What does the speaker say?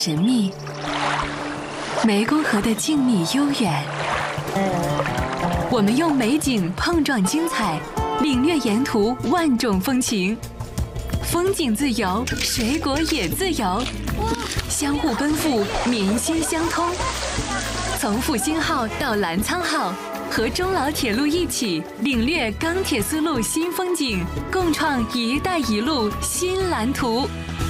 神秘，湄公河的静谧悠远。我们用美景碰撞精彩，领略沿途万种风情。风景自由，水果也自由，相互奔赴，民心相通。从复兴号到澜沧号，和中老铁路一起领略钢铁丝路新风景，共创“一带一路”新蓝图。